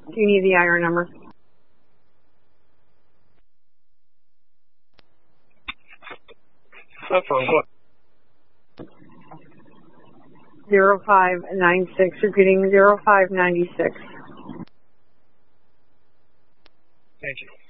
Do you need the IR number? That's on what? 0596, repeating 0596. Thank you.